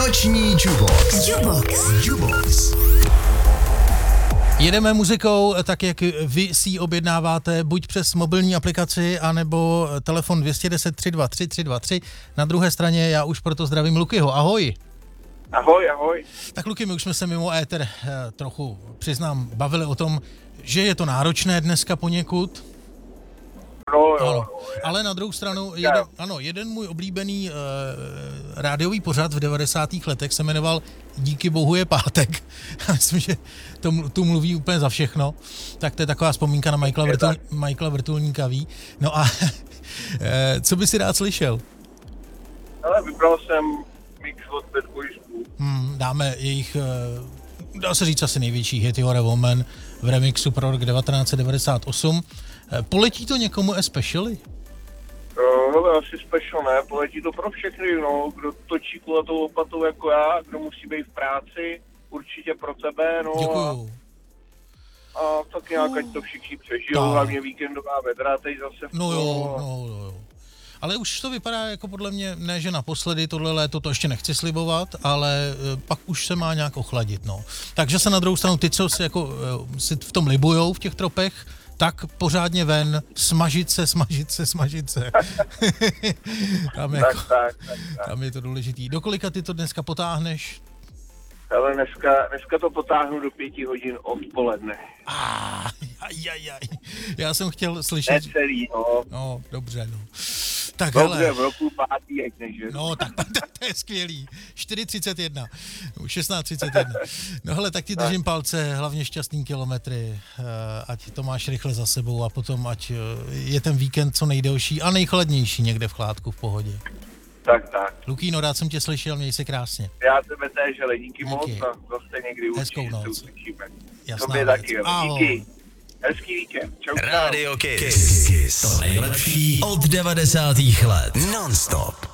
Noční Jubox. Jedeme muzikou tak, jak vy si ji objednáváte, buď přes mobilní aplikaci, anebo telefon 210 323 323. Na druhé straně já už proto zdravím Lukyho. Ahoj. Ahoj. Tak Luky, my už jsme se mimo éter trochu, přiznám, bavili o tom, že je to náročné dneska poněkud. No. Ale na druhou stranu, jeden můj oblíbený rádiový pořad v 90. letech se jmenoval Díky bohu je pátek. Myslím, že tu mluví úplně za všechno. Tak to je taková vzpomínka na Michaela Vrtulníka, ví. No a co by si rád slyšel? Ale vybral jsem mix od Bad Boys Blue. Dáme jejich, dá se říct asi největší hit You're a Woman v remixu pro rok 1998. Poletí to někomu especially? Asi special ne, poletí to pro všechny, no, kdo točí kulatou lopatou jako já, kdo musí být v práci, určitě pro tebe, no. Děkuju. A tak nějak, ať to všichni přežijou, hlavně víkendová vedra, teď zase No jo. Ale už to vypadá jako podle mě, ne že naposledy, tohle léto to ještě nechci slibovat, ale pak už se má nějak ochladit, no. Takže se na druhou stranu ty, co si si v tom libujou v těch tropech, tak pořádně ven, smažit se. Tam je to důležitý. Do kolika ty to dneska potáhneš? Ale dneska to potáhnu do 5 hodin odpoledne. Já jsem chtěl slyšet... Necelý, no. No, dobře, no. Tak dobře, hele. v roku 5. jak než. No, tak to je skvělý. 4:31, 16:31. No hele, tak ti držím palce, hlavně šťastný kilometry, ať to máš rychle za sebou a potom ať je ten víkend co nejdelší a nejchladnější někde v Chládku v pohodě. Tak. Lukýno, rád jsem tě slyšel, měj se krásně. Já tebe též, ale díky moc a zase někdy hezkou určitě noc. se uslyšíme. Jasná Tobě věc. taky, Ahoj. díky. Hezký víkend. Čau. Radio Kiss. To nejlepší od 90. let. Non-stop.